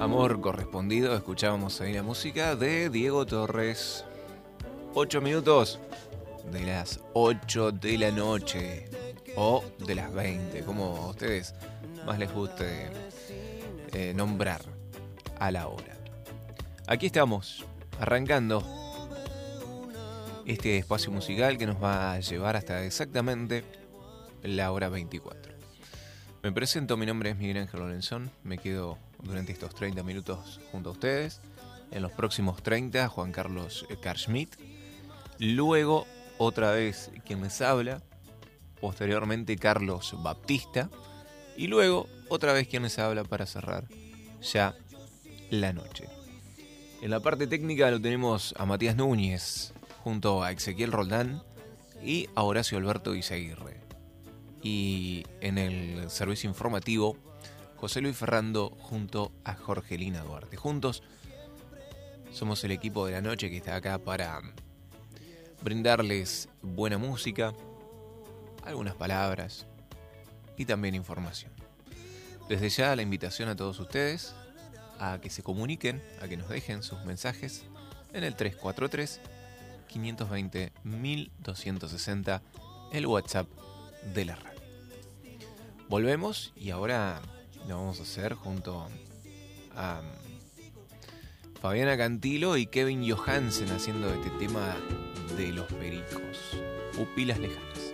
Amor correspondido, escuchábamos ahí la música de Diego Torres. 8 minutos de las 8 de la noche o de las 20, como a ustedes más les guste nombrar a la hora. Aquí estamos, arrancando este espacio musical que nos va a llevar hasta exactamente la hora 24. Me presento, mi nombre es Miguel Ángel Lorenzón, me quedo durante estos 30 minutos junto a ustedes. En los próximos 30, Juan Carlos Karschmidt. Luego, otra vez, quien les habla. Posteriormente, Carlos Baptista. Y luego, otra vez, quien les habla para cerrar ya la noche. En la parte técnica lo tenemos a Matías Núñez, junto a Ezequiel Roldán y a Horacio Alberto Izaguirre. Y en el servicio informativo, José Luis Ferrando junto a Jorgelina Duarte. Juntos somos el equipo de la noche que está acá para brindarles buena música, algunas palabras y también información. Desde ya la invitación a todos ustedes a que se comuniquen, a que nos dejen sus mensajes en el 343-520-1260, el WhatsApp de la radio. Volvemos y ahora lo vamos a hacer junto a Fabiana Cantilo y Kevin Johansen haciendo este tema de los Pericos, Pupilas Lejanas.